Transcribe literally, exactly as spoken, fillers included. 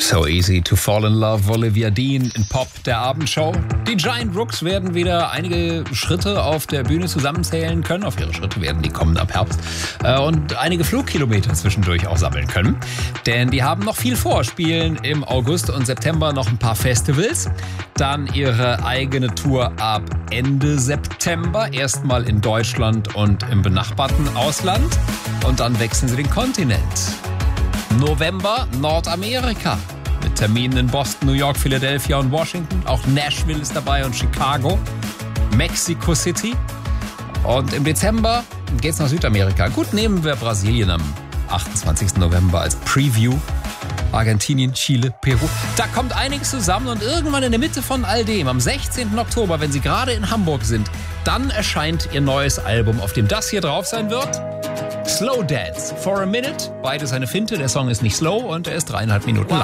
So Easy to Fall in Love, Olivia Dean in Pop, der Abendshow. Die Giant Rooks werden wieder einige Schritte auf der Bühne zusammenzählen können. Auf ihre Schritte werden die kommen ab Herbst. Und einige Flugkilometer zwischendurch auch sammeln können. Denn die haben noch viel vor, spielen im August und September noch ein paar Festivals. Dann ihre eigene Tour ab Ende September. Erstmal in Deutschland und im benachbarten Ausland. Und dann wechseln sie den Kontinent. November Nordamerika mit Terminen in Boston, New York, Philadelphia und Washington. Auch Nashville ist dabei und Chicago, Mexico City. Und im Dezember geht's nach Südamerika. Gut, nehmen wir Brasilien am achtundzwanzigsten November als Preview. Argentinien, Chile, Peru. Da kommt einiges zusammen und irgendwann in der Mitte von all dem, am sechzehnten Oktober, wenn Sie gerade in Hamburg sind, dann erscheint Ihr neues Album, auf dem das hier drauf sein wird. Slow Dance for a Minute. Beides eine Finte. Der Song ist nicht slow und er ist dreieinhalb Minuten lang.